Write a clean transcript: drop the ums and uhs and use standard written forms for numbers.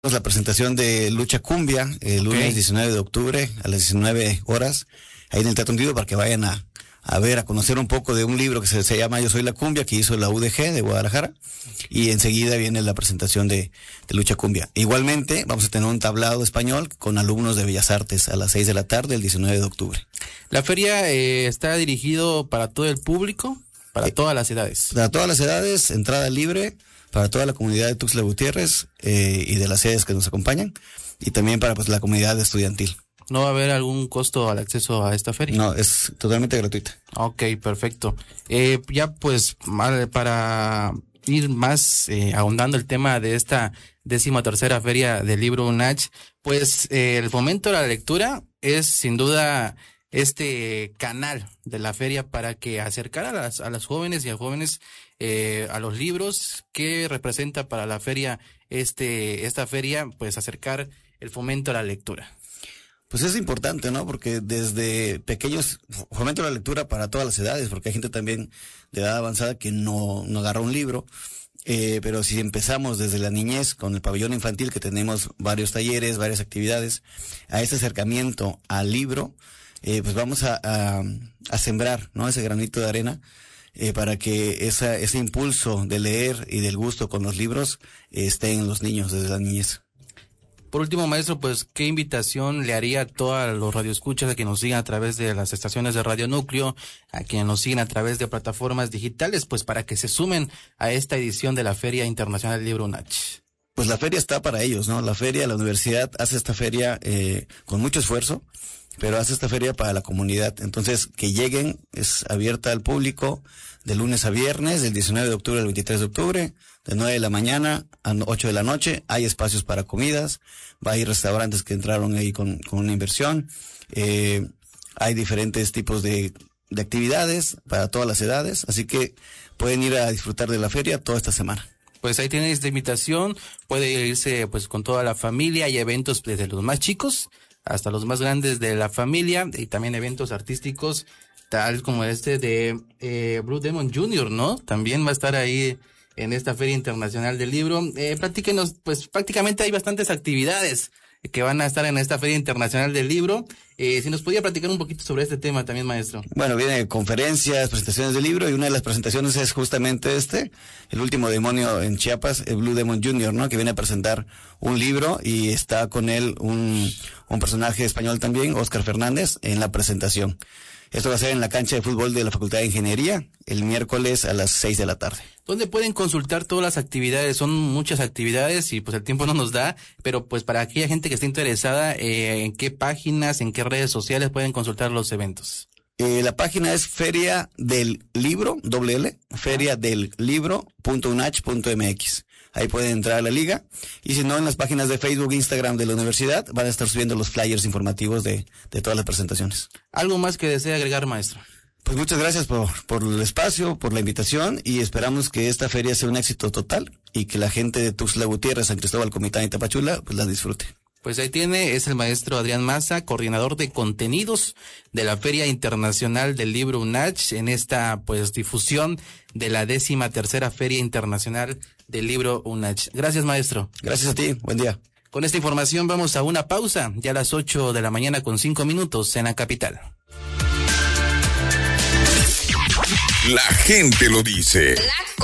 La presentación de Lucha Cumbia el lunes 19 de octubre a las 19 horas, ahí en el Teatro Hundido, para que vayan a ver, a conocer un poco de un libro que se llama Yo Soy la Cumbia, que hizo la UDG de Guadalajara, y enseguida viene la presentación de Lucha Cumbia. Igualmente, vamos a tener un tablado español con alumnos de Bellas Artes a las 6 de la tarde, el 19 de octubre. La feria está dirigido para todo el público, para todas las edades. Para todas las edades, entrada libre, para toda la comunidad de Tuxtla Gutiérrez y de las sedes que nos acompañan, y también para la comunidad estudiantil. ¿No va a haber algún costo al acceso a esta feria? No, es totalmente gratuita. Ok, perfecto. Ya pues, para ir más ahondando el tema de esta 13ª Feria del Libro UNACH, pues el fomento a la lectura es sin duda este canal de la feria para que acercar a las jóvenes y a jóvenes a los libros que representa para la feria esta feria, pues acercar el fomento a la lectura. Pues es importante, ¿no? Porque desde pequeños fomento la lectura para todas las edades, porque hay gente también de edad avanzada que no agarra un libro, pero si empezamos desde la niñez con el pabellón infantil, que tenemos varios talleres, varias actividades, a ese acercamiento al libro, pues vamos a sembrar, ¿no? Ese granito de arena, para que ese impulso de leer y del gusto con los libros esté en los niños desde la niñez. Por último, maestro, pues, ¿qué invitación le haría a todos los radioescuchas, a quienes nos sigan a través de las estaciones de Radio Núcleo, a quienes nos siguen a través de plataformas digitales, pues, para que se sumen a esta edición de la Feria Internacional del Libro UNACH? Pues la feria está para ellos, ¿no? La universidad hace esta feria con mucho esfuerzo, pero hace esta feria para la comunidad. Entonces, que lleguen, es abierta al público de lunes a viernes, del 19 de octubre al 23 de octubre, de 9 de la mañana a 8 de la noche. Hay espacios para comidas, va a ir restaurantes que entraron ahí con una inversión. Hay diferentes tipos de actividades para todas las edades, así que pueden ir a disfrutar de la feria toda esta semana. Pues ahí tiene esta invitación, puede irse pues con toda la familia. Hay eventos desde los más chicos hasta los más grandes de la familia, y también eventos artísticos tal como de Blue Demon Jr., ¿no? También va a estar ahí en esta Feria Internacional del Libro. Platíquenos, pues prácticamente hay bastantes actividades que van a estar en esta Feria Internacional del Libro. Si nos podía platicar un poquito sobre este tema también, maestro. Bueno, vienen conferencias, presentaciones de libro, y una de las presentaciones es justamente El Último Demonio en Chiapas, el Blue Demon Jr., ¿no? Que viene a presentar un libro, y está con él un personaje español también, Óscar Fernández, en la presentación. Esto va a ser en la cancha de fútbol de la Facultad de Ingeniería, el miércoles a las 6 de la tarde. ¿Dónde pueden consultar todas las actividades? Son muchas actividades y pues el tiempo no nos da, pero pues para aquella gente que esté interesada, ¿en qué páginas, en qué redes sociales pueden consultar los eventos? La página es Feria del Libro, feriadelibro.unach.mx. Ahí pueden entrar a la liga, y si no, en las páginas de Facebook e Instagram de la universidad van a estar subiendo los flyers informativos de todas las presentaciones. ¿Algo más que desee agregar, maestro? Pues muchas gracias por el espacio, por la invitación, y esperamos que esta feria sea un éxito total y que la gente de Tuxtla Gutiérrez, San Cristóbal, Comitán y Tapachula pues la disfrute. Pues ahí tiene, es el maestro Adrián Maza, coordinador de contenidos de la Feria Internacional del Libro UNACH, en esta pues difusión de la 13ª Feria Internacional del Libro UNACH. Gracias, maestro. Gracias a ti, buen día. Con esta información vamos a una pausa, ya a las 8 de la mañana con 5 minutos en la capital. La gente lo dice.